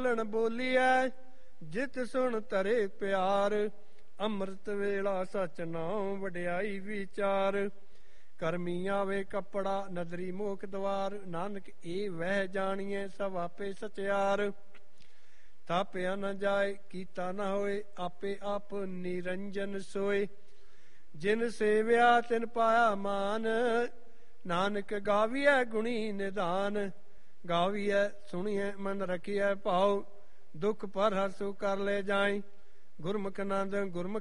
ਬੋਲਣ ਬੋਲੀਐ ਜਿਤ ਸੁਣ ਧਰੇ ਪਿਆਰ। ਅੰਮ੍ਰਿਤ ਵੇਲਾ ਸਚ ਨਾਉ ਵਡਿਆਈ ਵਿਚਾਰ। ਕਰਮੀ ਆਵੇ ਕੱਪੜਾ ਨਦਰੀ ਮੋਖ ਦਵਾਰ। ਨਾਨਕ ਇਹ ਵਹਿ ਜਾਣੀਐ ਸਭ ਆਪੇ ਸਚਿਆਰ। ਥਾਪਿਆ ਨ ਜਾਏ ਕੀਤਾ ਨ ਹੋਏ ਆਪੇ ਆਪ ਨਿਰੰਜਨ ਸੋਏ। ਜਿਨ ਸੇਵਿਆ ਤਿਨ ਪਾਇਆ ਮਾਨ। ਨਾਨਕ ਗਾਵੀਐ ਗੁਣੀ ਨਿਧਾਨ। ਗਾਵੀਐ ਸੁਣੀਐ ਮਨ ਰਖੀਐ ਭਾਉ। ਦੁਖ ਪਰ ਹਰਸੁ ਕਰ ਲੈ ਜਾਈ। ਗੁਰਮੁਖ ਨੰਦ ਗੁਰਮੁਖ